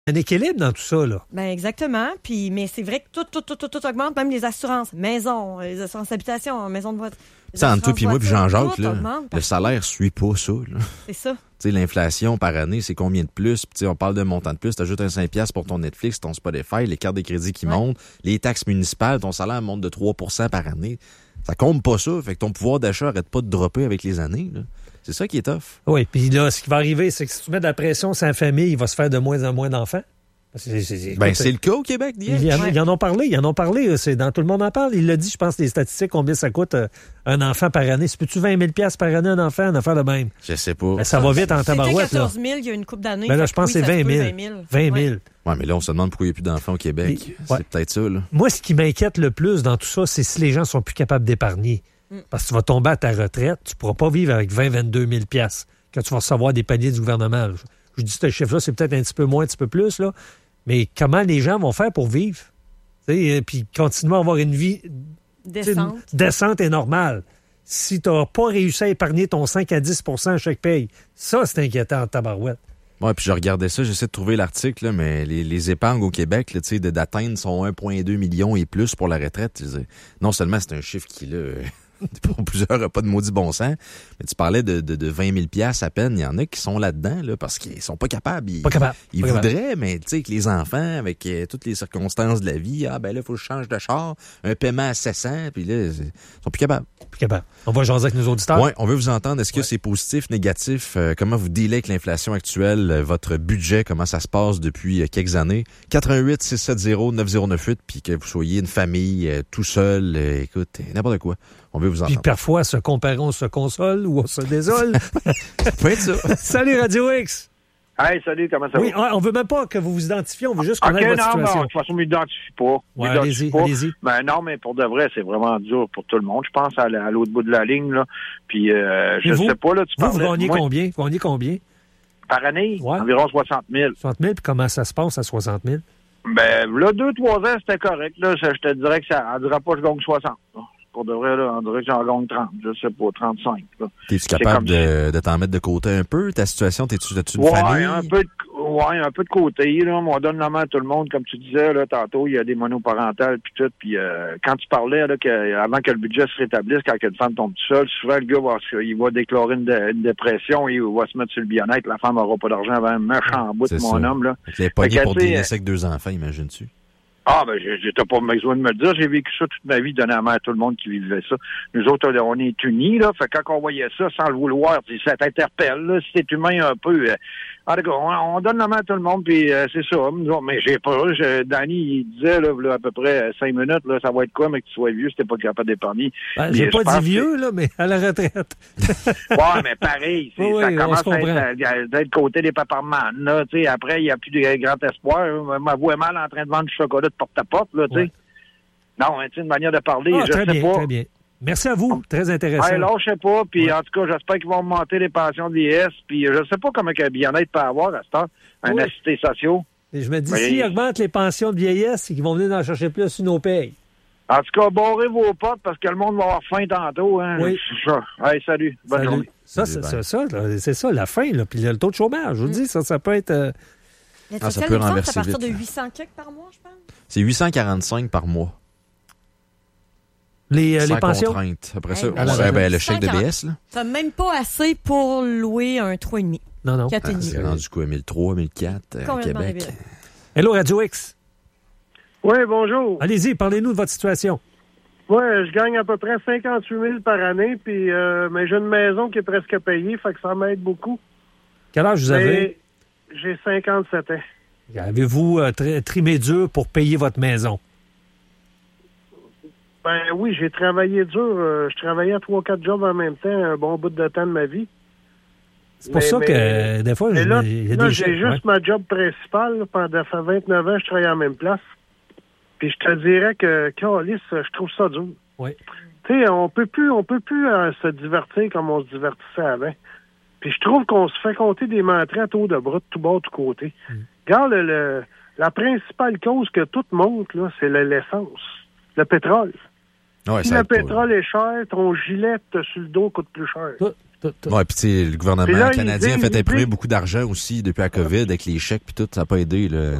Un équilibre dans tout ça, là. Ben exactement. Mais c'est vrai que tout augmente, même les assurances. Maison, les assurances habitation, maison de voiture. Ça, entre toi puis moi puis Jean-Jacques, là, augmente, le salaire suit pas ça. Là. C'est ça. Tu sais, l'inflation par année, c'est combien de plus? Puis, on parle de montant de plus. Tu ajoutes un 5$ pour ton Netflix, ton Spotify, les cartes de crédit qui montent, les taxes municipales, ton salaire monte de 3% par année. Ça compte pas ça. Fait que ton pouvoir d'achat arrête pas de dropper avec les années. Là. C'est ça qui est tough. Oui, puis là, ce qui va arriver, c'est que si tu mets de la pression sur la famille, il va se faire de moins en moins d'enfants. C'est le cas au Québec, Ils en ont parlé. C'est dans Tout le monde en parle. Il l'a dit, je pense, les statistiques, combien ça coûte un enfant par année. C'est peux-tu 20 000 $ par année un enfant, une affaire de même? Je sais pas. Ben, ça va vite en tabarouette. C'était 14 000 il y a une couple d'années. Ben là, je pense que c'est 20 000. 20 000. Oui, mais là, on se demande pourquoi il n'y a plus d'enfants au Québec. C'est peut-être ça, là. Moi, ce qui m'inquiète le plus dans tout ça, c'est si les gens sont plus capables d'épargner. Parce que tu vas tomber à ta retraite, tu ne pourras pas vivre avec 22 000 $ quand tu vas recevoir des paniers du gouvernement. Je dis ce chiffre-là, c'est peut-être un petit peu moins, un petit peu plus, là. Mais comment les gens vont faire pour vivre? Puis continuer à avoir une vie décente et normale. Si tu n'as pas réussi à épargner ton 5 à 10 % à chaque paye, ça, c'est inquiétant en tabarouette. Oui, puis je regardais ça, j'essaie de trouver l'article, là, mais les épargnes au Québec, là, d'atteindre son 1,2 million et plus pour la retraite. Non seulement c'est un chiffre qui, là, pour plusieurs n'a pas de maudit bon sens, mais tu parlais de 20 000 $ à peine. Il y en a qui sont là-dedans là, parce qu'ils sont pas capables. Ils voudraient, mais tu sais, avec les enfants, avec toutes les circonstances de la vie, là, il faut que je change de char, un paiement à 700, puis là, ils sont plus capables. On va jaser avec nos auditeurs. Oui, on veut vous entendre. Est-ce que c'est positif, négatif? Comment vous dealez avec l'inflation actuelle? Votre budget, comment ça se passe depuis quelques années? 88-670-9098, puis que vous soyez une famille, tout seul, écoute, n'importe quoi. On veut vous entendre. Puis parfois, se comparer, on se console ou on se désole. Ça peut être ça. Salut Radio X! Hey, salut, comment ça va? Oui, on veut même pas que vous vous identifiez, on veut juste connaître votre situation. Non, de toute façon, je m'identifie pas. Ouais, allez-y. Ben non, mais pour de vrai, c'est vraiment dur pour tout le monde. Je pense à l'autre bout de la ligne, là. Puis, je sais pas, là, tu parlais... Vous gagnez combien? Vous gagnez combien? Par année? Ouais. Environ 60 000. 60 000, puis comment ça se passe à 60 000? Ben, là, 2-3 ans, c'était correct, là. Je te dirais que ça, on dirait pas que je gagne 60, là. Pour de vrai, là, on dirait que j'en gagne 30, je sais pas, 35. Là. T'es-tu capable de t'en mettre de côté un peu? Ta situation, t'es-tu une famille? Un peu de côté, là. On donne la main à tout le monde, comme tu disais, là, tantôt, il y a des monoparentales, puis tout. Puis quand tu parlais, là, avant que le budget se rétablisse, quand une femme tombe toute seule, souvent, le gars va déclarer une dépression, il va se mettre sur le bien-être, la femme n'aura pas d'argent avant un méchant bout de mon homme, là. Avec les poignets pour délaisser avec 2 enfants, imagines-tu? Ah, ben, j'étais pas besoin de me le dire. J'ai vécu ça toute ma vie, donner la main à tout le monde qui vivait ça. Nous autres, on est unis, là. Fait que quand on voyait ça, sans le vouloir, ça t'interpelle, là. Si t'es humain un peu. En tout cas, on donne la main à tout le monde, puis c'est ça. Mais j'ai pas. Danny, il disait, là, à peu près 5 minutes, là, ça va être quoi, mais que tu sois vieux si t'es pas capable d'épargner. Ben, j'ai pas dit vieux, là, mais à la retraite. Ouais, mais pareil. Ça commence à être côté des paparmanes, là. Tu sais, après, il n'y a plus de grand espoir. Ma voix est mal en train de vendre du chocolat de porte-à-porte, là, tu sais. Ouais. Non, tu sais, une manière de parler, je sais pas. Très bien. Merci à vous. Très intéressant. Ouais, là, je sais pas. Puis, en tout cas, j'espère qu'ils vont augmenter les pensions de vieillesse. Puis, je sais pas comment un bien-être peut avoir à ce temps. Un assisté social. Et je me dis, s'ils augmentent les pensions de vieillesse, c'est qu'ils vont venir en chercher plus sur nos payes. En tout cas, barrez vos portes parce que le monde va avoir faim tantôt. Hein. Oui. C'est ça. Hey, salut. Bonne journée. C'est ça, la faim. Là. Puis, le taux de chômage, je vous dis, ça peut être... ça peut renverser vite. C'est à partir de 800 par mois, je pense. C'est 845 par mois. Les pensions? Contrainte. Après ça, le chèque de BS, là. Ça même pas assez pour louer un 3,5. Non. 4,5. C'est rendu quoi, 1003, 1004 à Québec. Hello, Radio X. Oui, bonjour. Allez-y, parlez-nous de votre situation. Oui, je gagne à peu près 58 000 par année, puis mais j'ai une maison qui est presque payée, fait que ça m'aide beaucoup. Quel âge vous avez? J'ai 57 ans. Avez-vous trimé dur pour payer votre maison? Ben oui, j'ai travaillé dur. Je travaillais à 3-4 jobs en même temps, un bon bout de temps de ma vie. C'est pour ça que des fois, il y a des j'ai juste ma job principale. Ça fait 29 ans que je travaille à la même place. Puis je te dirais que, câlisse, je trouve ça dur. Oui. Tu sais, on peut plus se divertir comme on se divertissait avant. Puis je trouve qu'on se fait compter des mentrants à tour de bras de tout bord, de tout côté. Regarde, la principale cause que tout monte, là, c'est l'essence. Le pétrole. Ouais, si le pétrole est cher, ton gilet sur le dos coûte plus cher. Ouais, puis tu sais, le gouvernement Puis là, canadien a fait il imprimer dit- beaucoup d'argent aussi depuis la COVID avec les chèques puis tout, ça n'a pas aidé, là.